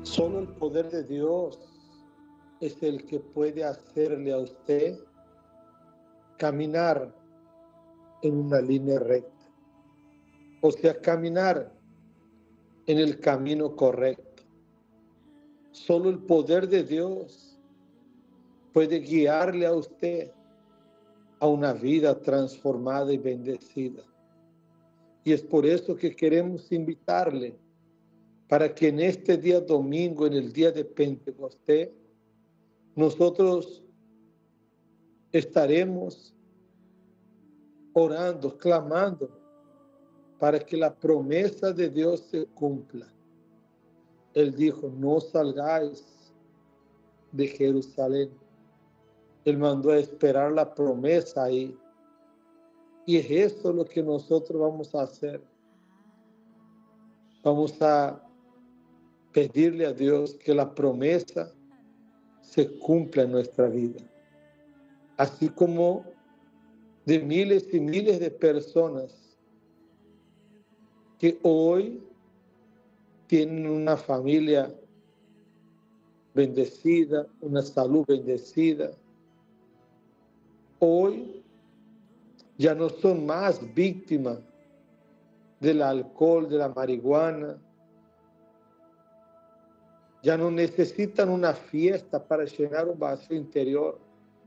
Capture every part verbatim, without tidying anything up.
Solo el poder de Dios es el que puede hacerle a usted caminar en una línea recta. O sea, caminar en el camino correcto. Solo el poder de Dios puede guiarle a usted a una vida transformada y bendecida. Y es por eso que queremos invitarle para que en este día domingo, en el día de Pentecostés, nosotros estaremos orando, clamando para que la promesa de Dios se cumpla. Él dijo, no salgáis de Jerusalén. Él mandó a esperar la promesa ahí. Y es eso lo que nosotros vamos a hacer. Vamos a pedirle a Dios que la promesa se cumpla en nuestra vida. Así como de miles y miles de personas que hoy tienen una familia bendecida, una salud bendecida. Hoy ya no son más víctimas del alcohol, de la marihuana. Ya no necesitan una fiesta para llenar un vacío interior.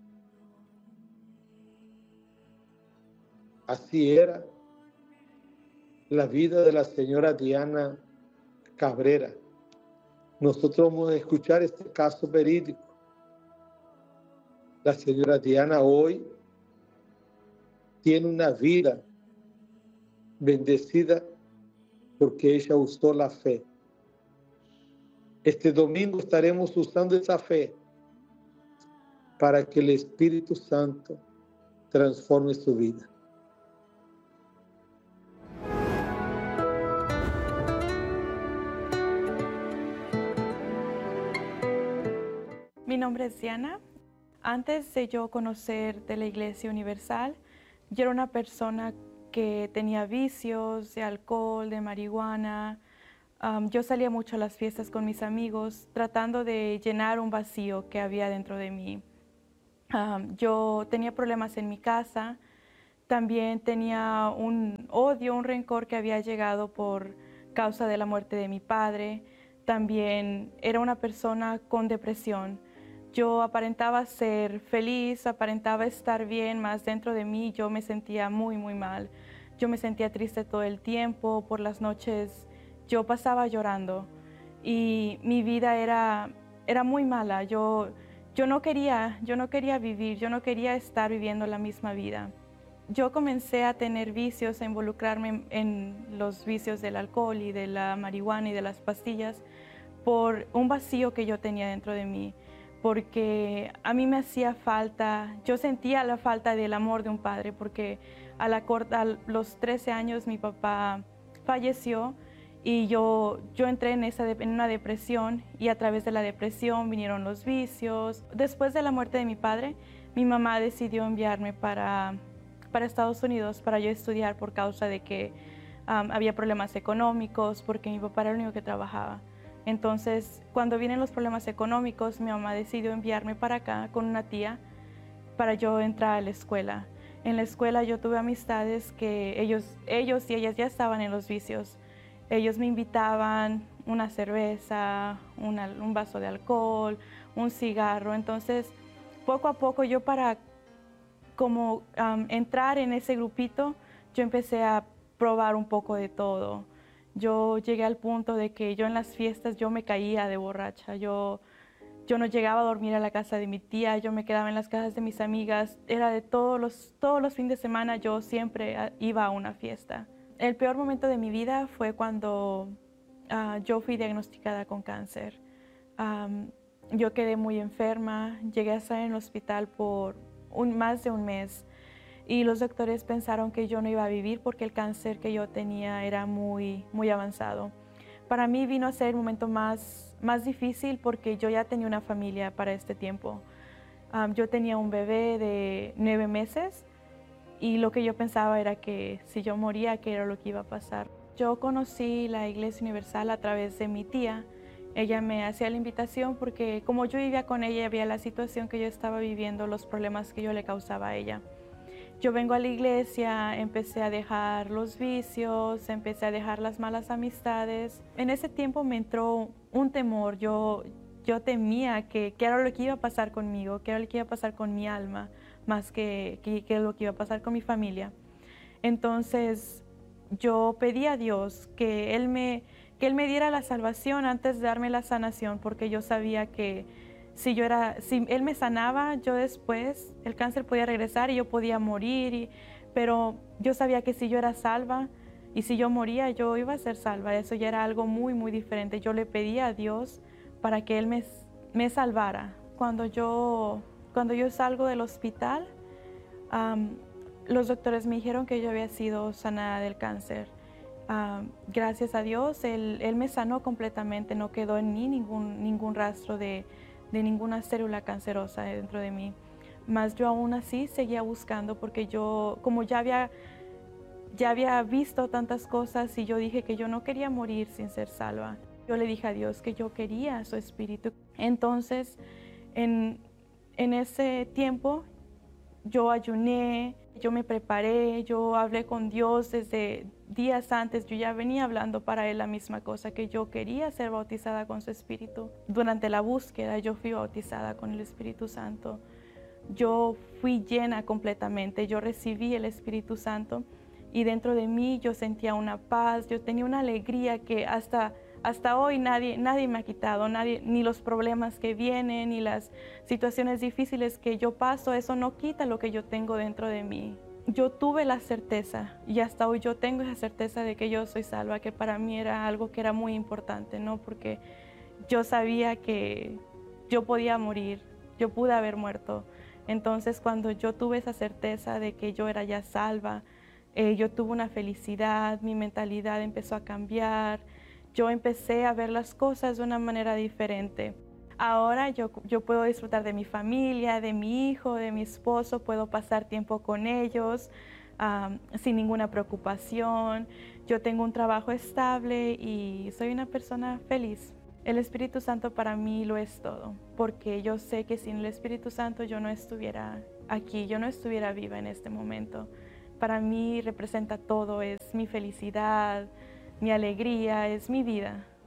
Así era la vida de la señora Diana Cabrera. Nosotros vamos a escuchar este caso verídico. La señora Diana hoy tiene una vida bendecida porque ella usó la fe. Este domingo estaremos usando esa fe para que el Espíritu Santo transforme su vida. Mi nombre es Diana. Antes de yo conocer de la Iglesia Universal, yo era una persona que tenía vicios de alcohol, de marihuana. Um, yo salía mucho a las fiestas con mis amigos, tratando de llenar un vacío que había dentro de mí. Um, yo tenía problemas en mi casa. También tenía un odio, un rencor que había llegado por causa de la muerte de mi padre. También era una persona con depresión. Yo aparentaba ser feliz, aparentaba estar bien, más dentro de mí yo me sentía muy, muy mal. Yo me sentía triste todo el tiempo, por las noches yo pasaba llorando y mi vida era, era muy mala. Yo, yo, no quería, yo no quería vivir, yo no quería estar viviendo la misma vida. Yo comencé a tener vicios, a involucrarme en, en los vicios del alcohol y de la marihuana y de las pastillas por un vacío que yo tenía dentro de mí, porque a mí me hacía falta, yo sentía la falta del amor de un padre, porque a, la, a los trece años mi papá falleció y yo, yo entré en, esa, en una depresión y a través de la depresión vinieron los vicios. Después de la muerte de mi padre, mi mamá decidió enviarme para, para Estados Unidos para yo estudiar por causa de que um, había problemas económicos, porque mi papá era el único que trabajaba. Entonces, cuando vienen los problemas económicos, mi mamá decidió enviarme para acá con una tía para yo entrar a la escuela. En la escuela yo tuve amistades que ellos, ellos y ellas ya estaban en los vicios. Ellos me invitaban una cerveza, una, un vaso de alcohol, un cigarro. Entonces, poco a poco yo para como um, entrar en ese grupito, yo empecé a probar un poco de todo. Yo llegué al punto de que yo en las fiestas yo me caía de borracha. Yo, yo no llegaba a dormir a la casa de mi tía, yo me quedaba en las casas de mis amigas. Era de todos los, todos los fines de semana yo siempre iba a una fiesta. El peor momento de mi vida fue cuando uh, yo fui diagnosticada con cáncer. Um, yo quedé muy enferma, llegué a estar en el hospital por un, más de un mes. Y los doctores pensaron que yo no iba a vivir porque el cáncer que yo tenía era muy, muy avanzado. Para mí vino a ser el momento más, más difícil porque yo ya tenía una familia para este tiempo. Um, yo tenía un bebé de nueve meses y lo que yo pensaba era que si yo moría, ¿qué era lo que iba a pasar? Yo conocí la Iglesia Universal a través de mi tía Ella me hacía la invitación porque como yo vivía con ella, había la situación que yo estaba viviendo, los problemas que yo le causaba a ella. Yo vengo a la iglesia, empecé a dejar los vicios, empecé a dejar las malas amistades. En ese tiempo me entró un temor, yo, yo temía que, que era lo que iba a pasar conmigo, que era lo que iba a pasar con mi alma, más que, que, que lo que iba a pasar con mi familia. Entonces yo pedí a Dios que Él me, que Él me diera la salvación antes de darme la sanación, porque yo sabía que si, yo era, si Él me sanaba, yo después, el cáncer podía regresar y yo podía morir, y, pero yo sabía que si yo era salva y si yo moría, yo iba a ser salva. Eso ya era algo muy, muy diferente. Yo le pedí a Dios para que Él me, me salvara. Cuando yo, cuando yo salgo del hospital, um, los doctores me dijeron que yo había sido sanada del cáncer. Uh, gracias a Dios, él, él me sanó completamente, no quedó en mí ningún, ningún rastro de, de ninguna célula cancerosa dentro de mí. Mas yo aún así seguía buscando porque yo, como ya había, ya había visto tantas cosas y yo dije que yo no quería morir sin ser salva. Yo le dije a Dios que yo quería su espíritu. Entonces, en, en ese tiempo, yo ayuné, yo me preparé, yo hablé con Dios desde días antes. Yo ya venía hablando para Él la misma cosa, que yo quería ser bautizada con su Espíritu. Durante la búsqueda yo fui bautizada con el Espíritu Santo. Yo fui llena completamente, yo recibí el Espíritu Santo y dentro de mí yo sentía una paz, yo tenía una alegría que hasta... Hasta hoy nadie, nadie me ha quitado, nadie, ni los problemas que vienen, ni las situaciones difíciles que yo paso, eso no quita lo que yo tengo dentro de mí. Yo tuve la certeza, y hasta hoy yo tengo esa certeza de que yo soy salva, que para mí era algo que era muy importante, ¿no? Porque yo sabía que yo podía morir, yo pude haber muerto. Entonces, cuando yo tuve esa certeza de que yo era ya salva, eh, yo tuve una felicidad, mi mentalidad empezó a cambiar. Yo empecé a ver las cosas de una manera diferente. Ahora yo, yo puedo disfrutar de mi familia, de mi hijo, de mi esposo, puedo pasar tiempo con ellos um, sin ninguna preocupación. Yo tengo un trabajo estable y soy una persona feliz. El Espíritu Santo para mí lo es todo, porque yo sé que sin el Espíritu Santo yo no estuviera aquí, yo no estuviera viva en este momento. Para mí representa todo, es mi felicidad, mi alegría, es mi vida.